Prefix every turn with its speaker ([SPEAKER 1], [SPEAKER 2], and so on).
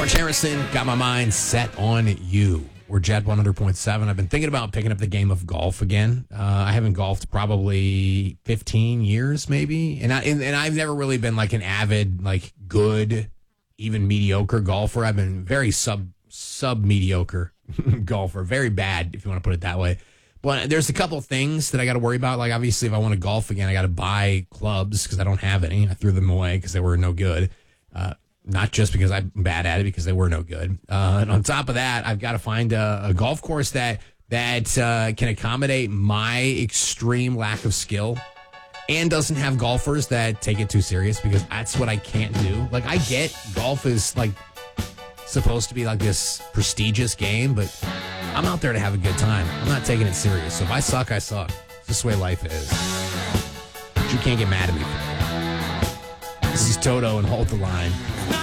[SPEAKER 1] George Harrison, Got My Mind Set on You. We're Jet 100.7. I've been thinking about picking up the game of golf again. I haven't golfed probably 15 years, maybe. And I've never really been like an avid, like good, even mediocre golfer. I've been very sub-mediocre golfer. Very bad, if you want to put it that way. But there's a couple things that I got to worry about. Like, obviously, if I want to golf again, I got to buy clubs because I don't have any. I threw them away because they were no good. Not just because I'm bad at it, because they were no good. And on top of that, I've got to find a golf course that can accommodate my extreme lack of skill and doesn't have golfers that take it too serious, because that's what I can't do. Like, I get golf is like supposed to be like this prestigious game, but I'm out there to have a good time. I'm not taking it serious. So if I suck, I suck. It's just the way life is. But you can't get mad at me for that. This is Toto and Hold the Line.